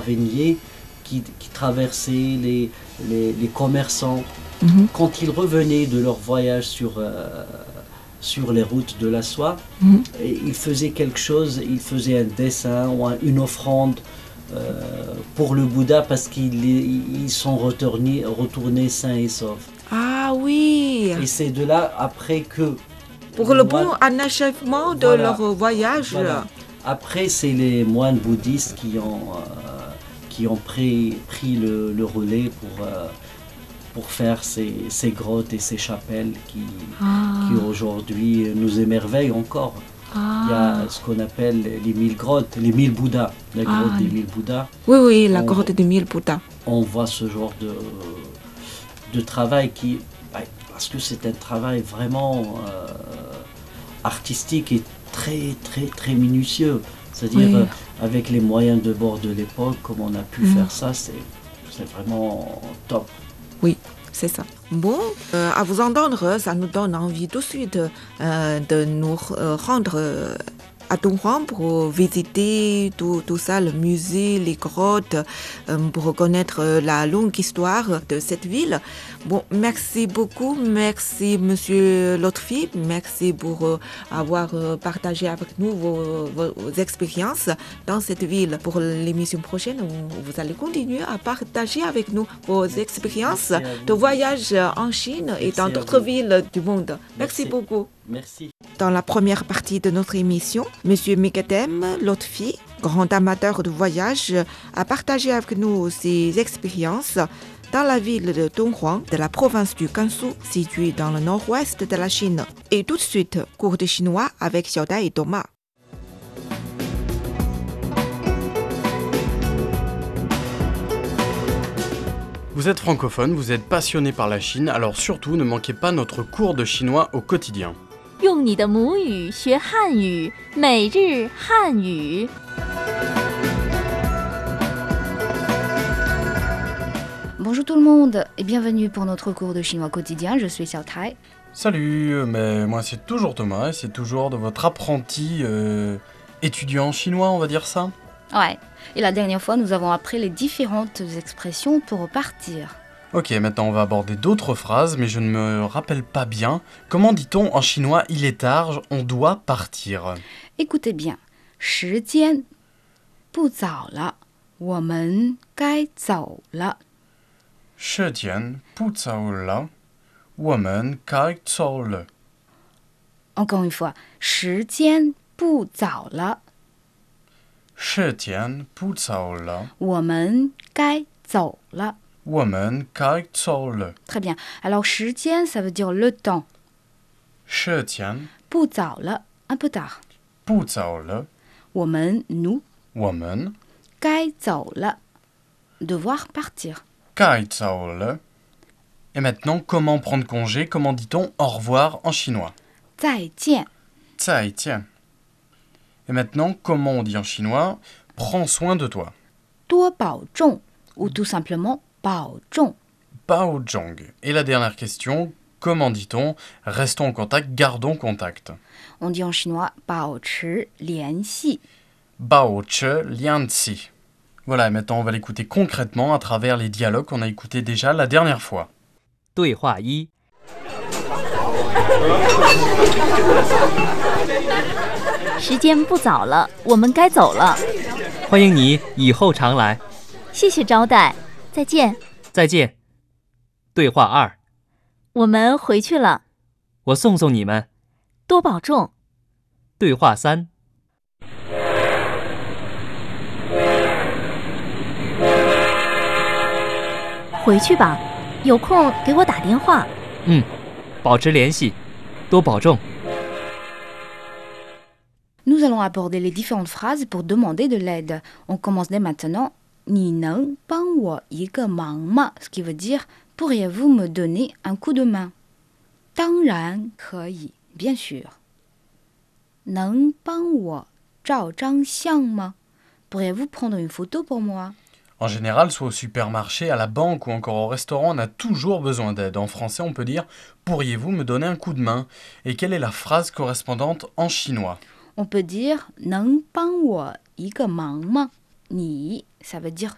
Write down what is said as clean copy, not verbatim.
jardiniers qui traversaient les commerçants. Quand ils revenaient de leur voyage sur les routes de la soie, ils faisaient quelque chose, ils faisaient un dessin ou une offrande pour le Bouddha parce qu'ils sont retournés sains et saufs. Ah oui. Et c'est de là après que... Pour le bon achèvement de leur voyage. Voilà. Après, c'est les moines bouddhistes qui ont pris le relais pour faire ces grottes et ces chapelles qui aujourd'hui nous émerveillent encore. Il y a ce qu'on appelle les 1000 grottes, les 1000 Bouddhas, la grotte des 1000 Bouddhas. Oui, la grotte des 1000 Bouddhas. On voit ce genre de travail parce que c'est un travail vraiment artistique et très, très, très minutieux. C'est-à-dire avec les moyens de bord de l'époque, comme on a pu faire ça, c'est vraiment top. Oui, c'est ça. Bon, à vous entendre, ça nous donne envie tout de suite de nous rendre à Dunhuang pour visiter tout ça, le musée, les grottes, pour connaître la longue histoire de cette ville. Bon, merci beaucoup, merci Monsieur Lotfi, merci pour avoir partagé avec nous vos expériences dans cette ville. Pour l'émission prochaine, vous allez continuer à partager avec nous vos expériences de voyage en Chine et dans d'autres villes du monde. Merci beaucoup. Merci. Dans la première partie de notre émission, M. Megadem Lotfi, grand amateur de voyage, a partagé avec nous ses expériences dans la ville de Dunhuang, de la province du Gansu, située dans le nord-ouest de la Chine. Et tout de suite, cours de chinois avec Xiaodai et Thomas. Vous êtes francophone, vous êtes passionné par la Chine, alors surtout ne manquez pas notre cours de chinois au quotidien. 用你的母语学汉语，每日汉语。 Bonjour tout le monde et bienvenue pour notre cours de chinois quotidien, je suis Xiao Tai. Salut, mais moi c'est toujours Thomas et c'est toujours de votre apprenti étudiant chinois, on va dire ça. Ouais, et la dernière fois nous avons appris les différentes expressions pour partir. Ok, maintenant on va aborder d'autres phrases, mais je ne me rappelle pas bien. Comment dit-on en chinois « il est tard, on doit partir » Écoutez bien. 时间不早了，我们该走了。 时间不早了，我们该走了。 Encore une fois. 时间不早了， 时间不早了， 我们该走了。 我们该走了。 Très bien. Alors 时间 ça veut dire le temps. 时间不早了 un peu tard. 不早了， 我们 nous 我们该走了 devoir partir. 该走了。Et maintenant, comment prendre congé? Comment dit-on au revoir en chinois? 再见。 再见. Et maintenant, comment on dit en chinois prends soin de toi? 多保重 ou tout simplement 保重. Bao zhong. Et la dernière question, comment dit-on restons en contact, gardons contact? On dit en chinois 保持联系. Bao che lian ci. Voilà, et maintenant on va l'écouter concrètement à travers les dialogues qu'on a écoutés déjà la dernière fois. 对话一， 时间不早了，我们该走了。 欢迎你以后常来， 谢谢招待，再见。 再见。对话二， 我们回去了， 我送送你们。 多保重。 对话三， 回去吧，有空给我打电话。 保持联系，多保重。 Nous allons aborder les différentes phrases pour demander de l'aide. On commence dès maintenant. 你能帮我一个忙吗? Ce qui veut dire pourriez-vous me donner un coup de main? 当然可以, bien sûr. 能帮我照张相吗? Pourriez-vous prendre une photo pour moi? En général, soit au supermarché, à la banque ou encore au restaurant, on a toujours besoin d'aide. En français, on peut dire « Pourriez-vous me donner un coup de main ?» Et quelle est la phrase correspondante en chinois? On peut dire 能帮我一个忙吗? Ni, ça veut dire